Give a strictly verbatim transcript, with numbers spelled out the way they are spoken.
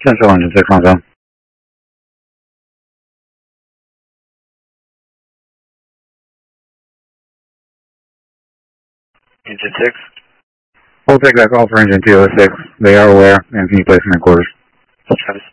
Central Engine six on phone. Engine six? We'll take that call for Engine two oh six. They are aware, and can you place them in quarters? Travis.